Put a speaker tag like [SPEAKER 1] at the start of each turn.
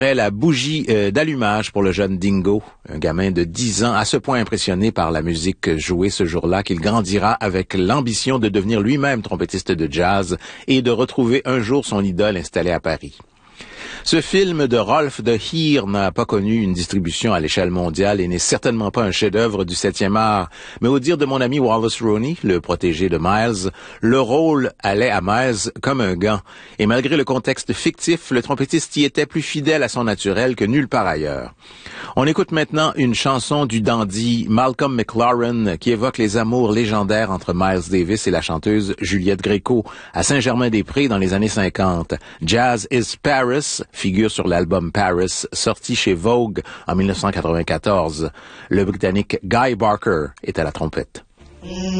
[SPEAKER 1] La bougie d'allumage pour le jeune Dingo, un gamin de 10 ans, à ce point impressionné par la musique jouée ce jour-là qu'il grandira avec l'ambition de devenir lui-même trompettiste de jazz et de retrouver un jour son idole installée à Paris. Ce film de Rolf de Heer n'a pas connu une distribution à l'échelle mondiale et n'est certainement pas un chef-d'œuvre du 7e art. Mais au dire de mon ami Wallace Roney, le protégé de Miles, le rôle allait à Miles comme un gant. Et malgré le contexte fictif, le trompettiste y était plus fidèle à son naturel que nulle part ailleurs. On écoute maintenant une chanson du dandy Malcolm McLaren qui évoque les amours légendaires entre Miles Davis et la chanteuse Juliette Gréco à Saint-Germain-des-Prés dans les années 50. Jazz is Paris figure sur l'album Paris, sorti chez Vogue en 1994. Le Britannique Guy Barker est à la trompette.